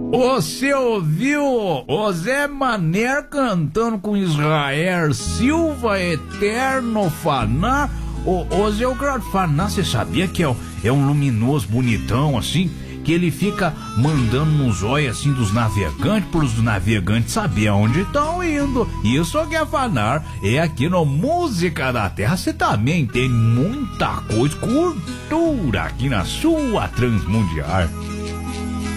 Você ouviu o Zé Mané cantando com Israel Silva, Eterno Faná? Ô Zé Faná, você sabia que é um luminoso bonitão assim? Que ele fica mandando nos olhos assim dos navegantes, para os navegantes saber aonde estão indo. Isso que é fanar é aqui no Música da Terra. Você também tem muita coisa, cultura aqui na sua Transmundial.